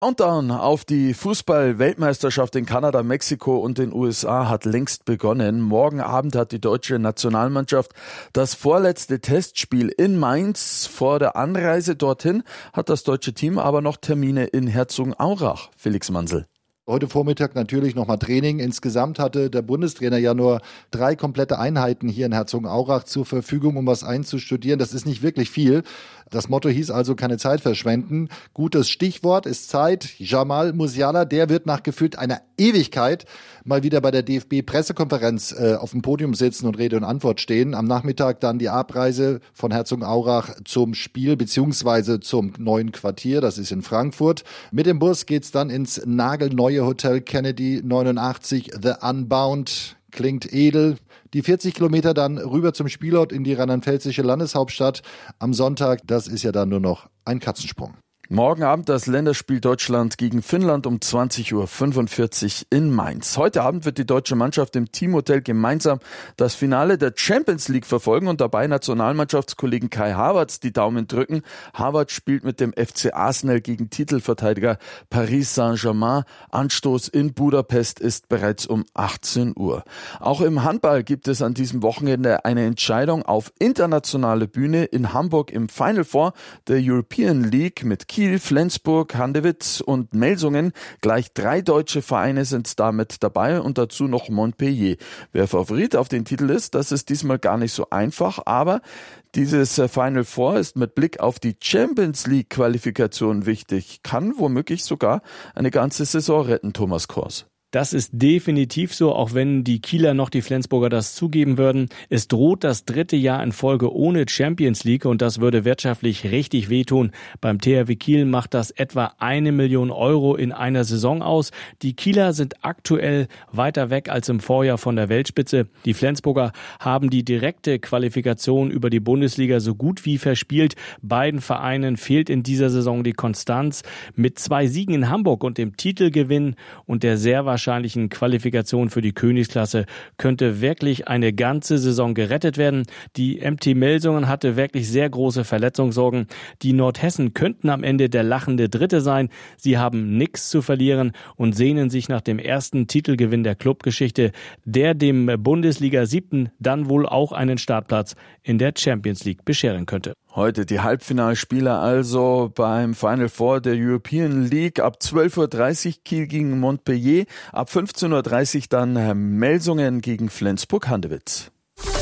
Countdown auf die Fußball-Weltmeisterschaft in Kanada, Mexiko und den USA hat längst begonnen. Morgen Abend hat die deutsche Nationalmannschaft das vorletzte Testspiel in Mainz. Vor der Anreise dorthin hat das deutsche Team aber noch Termine in Herzogenaurach. Felix Mansel. Heute Vormittag natürlich nochmal Training. Insgesamt hatte der Bundestrainer ja nur 3 komplette Einheiten hier in Herzogenaurach zur Verfügung, um was einzustudieren. Das ist nicht wirklich viel. Das Motto hieß also keine Zeit verschwenden. Gutes Stichwort ist Zeit. Jamal Musiala, der wird nach gefühlt einer Ewigkeit mal wieder bei der DFB-Pressekonferenz auf dem Podium sitzen und Rede und Antwort stehen. Am Nachmittag dann die Abreise von Herzogenaurach zum Spiel beziehungsweise zum neuen Quartier. Das ist in Frankfurt. Mit dem Bus geht's dann ins nagelneue Hotel Kennedy 89 The Unbound. Klingt edel. Die 40 Kilometer dann rüber zum Spielort in die rheinland-pfälzische Landeshauptstadt am Sonntag, das ist ja dann nur noch ein Katzensprung. Morgen Abend das Länderspiel Deutschland gegen Finnland um 20:45 Uhr in Mainz. Heute Abend wird die deutsche Mannschaft im Teamhotel gemeinsam das Finale der Champions League verfolgen und dabei Nationalmannschaftskollegen Kai Havertz die Daumen drücken. Havertz spielt mit dem FC Arsenal gegen Titelverteidiger Paris Saint-Germain. Anstoß in Budapest ist bereits um 18 Uhr. Auch im Handball gibt es an diesem Wochenende eine Entscheidung auf internationale Bühne in Hamburg im Final Four der European League mit Kiel, Flensburg, Handewitt und Melsungen. Gleich 3 deutsche Vereine sind damit dabei und dazu noch Montpellier. Wer Favorit auf den Titel ist, das ist diesmal gar nicht so einfach, aber dieses Final Four ist mit Blick auf die Champions League Qualifikation wichtig. Kann womöglich sogar eine ganze Saison retten, Thomas Kors. Das ist definitiv so, auch wenn die Kieler noch die Flensburger das zugeben würden. Es droht das 3. Jahr in Folge ohne Champions League und das würde wirtschaftlich richtig wehtun. Beim THW Kiel macht das etwa 1 Million Euro in einer Saison aus. Die Kieler sind aktuell weiter weg als im Vorjahr von der Weltspitze. Die Flensburger haben die direkte Qualifikation über die Bundesliga so gut wie verspielt. Beiden Vereinen fehlt in dieser Saison die Konstanz. Mit 2 Siegen in Hamburg und dem Titelgewinn und der sehr wahrscheinlichen Qualifikation für die Königsklasse könnte wirklich eine ganze Saison gerettet werden. Die MT Melsungen hatte wirklich sehr große Verletzungssorgen. Die Nordhessen könnten am Ende der lachende Dritte sein. Sie haben nichts zu verlieren und sehnen sich nach dem ersten Titelgewinn der Clubgeschichte, der dem Bundesliga-7. dann wohl auch einen Startplatz in der Champions League bescheren könnte. Heute die Halbfinalspiele also beim Final Four der European League. Ab 12:30 Uhr Kiel gegen Montpellier, ab 15:30 Uhr dann Melsungen gegen Flensburg-Handewitt.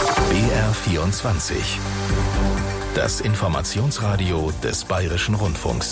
BR24. Das Informationsradio des Bayerischen Rundfunks.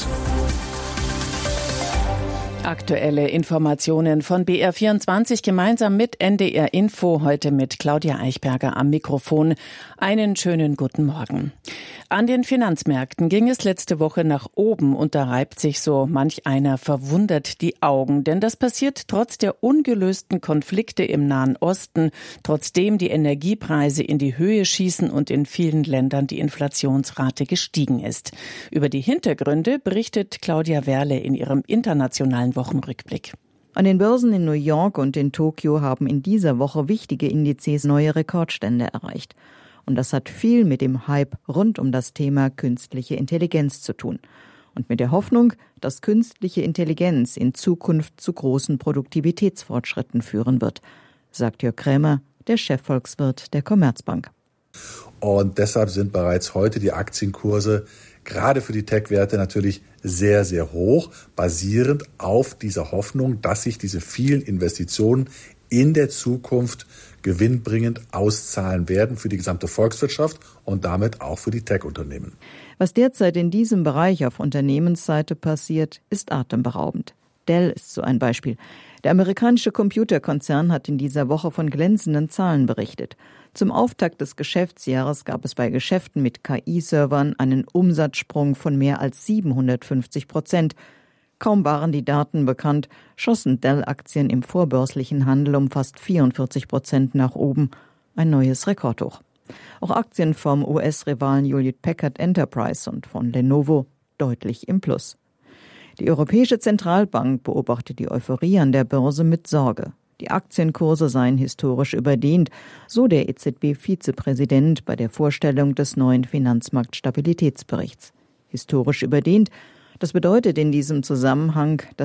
Aktuelle Informationen von BR24 gemeinsam mit NDR Info, heute mit Claudia Eichberger am Mikrofon. Einen schönen guten Morgen. An den Finanzmärkten ging es letzte Woche nach oben und da reibt sich so manch einer verwundert die Augen. Denn das passiert trotz der ungelösten Konflikte im Nahen Osten, trotzdem die Energiepreise in die Höhe schießen und in vielen Ländern die Inflationsrate gestiegen ist. Über die Hintergründe berichtet Claudia Werle in ihrem internationalen Wochenrückblick. An den Börsen in New York und in Tokio haben in dieser Woche wichtige Indizes neue Rekordstände erreicht. Und das hat viel mit dem Hype rund um das Thema künstliche Intelligenz zu tun. Und mit der Hoffnung, dass künstliche Intelligenz in Zukunft zu großen Produktivitätsfortschritten führen wird, sagt Jörg Krämer, der Chefvolkswirt der Commerzbank. Und deshalb sind bereits heute die Aktienkurse gerade für die Tech-Werte natürlich sehr, sehr hoch, basierend auf dieser Hoffnung, dass sich diese vielen Investitionen in der Zukunft gewinnbringend auszahlen werden für die gesamte Volkswirtschaft und damit auch für die Tech-Unternehmen. Was derzeit in diesem Bereich auf Unternehmensseite passiert, ist atemberaubend. Dell ist so ein Beispiel. Der amerikanische Computerkonzern hat in dieser Woche von glänzenden Zahlen berichtet. Zum Auftakt des Geschäftsjahres gab es bei Geschäften mit KI-Servern einen Umsatzsprung von mehr als 750%. Kaum waren die Daten bekannt, schossen Dell-Aktien im vorbörslichen Handel um fast 44% nach oben. Ein neues Rekordhoch. Auch Aktien vom US-Rivalen Hewlett Packard Enterprise und von Lenovo deutlich im Plus. Die Europäische Zentralbank beobachtet die Euphorie an der Börse mit Sorge. Die Aktienkurse seien historisch überdehnt, so der EZB-Vizepräsident bei der Vorstellung des neuen Finanzmarktstabilitätsberichts. Historisch überdehnt, das bedeutet in diesem Zusammenhang, dass